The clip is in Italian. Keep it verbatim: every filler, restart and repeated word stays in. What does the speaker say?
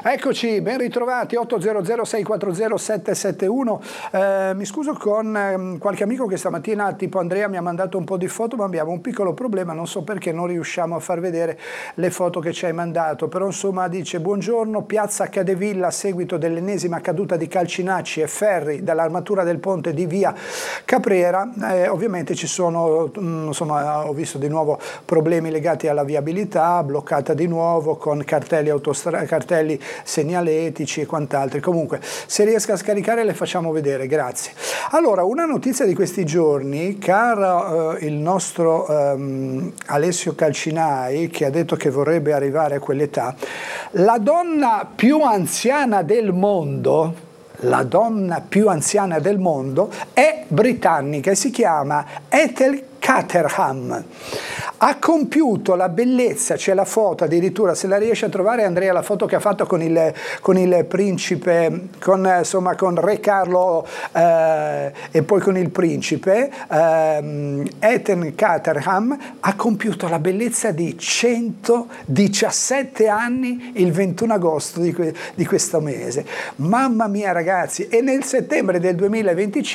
Eccoci, ben ritrovati, otto zero zero sei quattro zero sette sette uno. Eh, mi scuso con eh, qualche amico che stamattina, tipo Andrea, mi ha mandato un po' di foto, ma abbiamo un piccolo problema, non so perché non riusciamo a far vedere le foto che ci hai mandato, però insomma dice: buongiorno, piazza Cadevilla a seguito dell'ennesima caduta di calcinacci e ferri dall'armatura del ponte di via Caprera. Eh, ovviamente ci sono, insomma, ho visto di nuovo problemi legati alla viabilità, bloccata di nuovo con cartelli autostra- cartelli segnaletici e quant'altro. Comunque, se riesco a scaricare le facciamo vedere, grazie. Allora, una notizia di questi giorni, caro eh, il nostro ehm, Alessio Calcinai, che ha detto che vorrebbe arrivare a quell'età, la donna più anziana del mondo, la donna più anziana del mondo è britannica e si chiama Ethel Caterham. Ha compiuto la bellezza, c'è la foto addirittura, se la riesce a trovare Andrea, la foto che ha fatto con il, con il principe, con, insomma, con Re Carlo eh, e poi con il principe. eh, Ethel Caterham ha compiuto la bellezza di centodiciassette anni il ventuno agosto di, que, di questo mese. Mamma mia ragazzi, e nel settembre del duemilaventicinque